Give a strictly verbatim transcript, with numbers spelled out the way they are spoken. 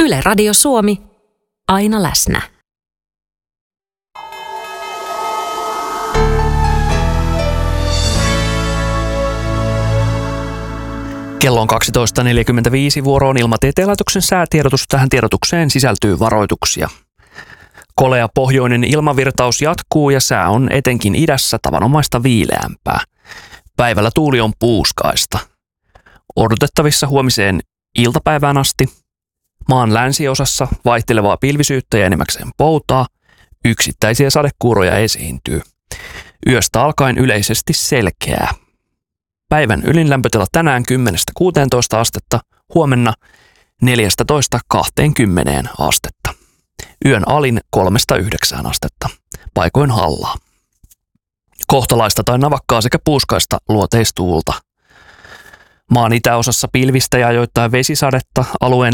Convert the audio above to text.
Yle Radio Suomi, aina läsnä. Kello on kaksitoista neljäkymmentäviisi, vuoroon Ilmatieteen laitoksen säätiedotus. Tähän tiedotukseen sisältyy varoituksia. Kolea pohjoinen ilmavirtaus jatkuu ja sää on etenkin idässä tavanomaista viileämpää. Päivällä tuuli on puuskaista. Odotettavissa huomiseen iltapäivään asti. Maan länsiosassa vaihtelevaa pilvisyyttä ja enimmäkseen poutaa. Yksittäisiä sadekuuroja esiintyy. Yöstä alkaen yleisesti selkeää. Päivän ylinlämpötila tänään kymmenestä kuuteentoista astetta, huomenna neljästätoista kahteenkymmeneen astetta. Yön alin kolmesta yhdeksään astetta, paikoin hallaa. Kohtalaista tai navakkaa sekä puuskaista luoteistuulta. Maan itäosassa pilvistä ja ajoittain vesisadetta, alueen